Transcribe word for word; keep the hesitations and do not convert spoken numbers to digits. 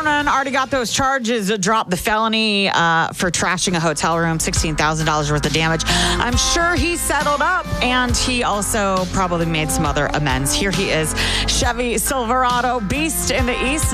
Cronin already got those charges, uh, dropped the felony uh, for trashing a hotel room, sixteen thousand dollars worth of damage. I'm sure he settled up, and he also probably made some other amends. Here he is, Chevy Silverado Beast in the East.